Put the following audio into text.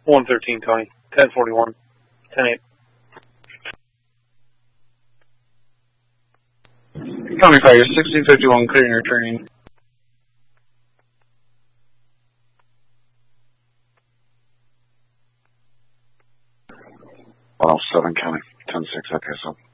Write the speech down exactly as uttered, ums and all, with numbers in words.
one thirteen, Tony. ten forty-one. ten eight. County Fire, sixteen fifty-one, clearing your training. one oh seven County, ten six, okay, so.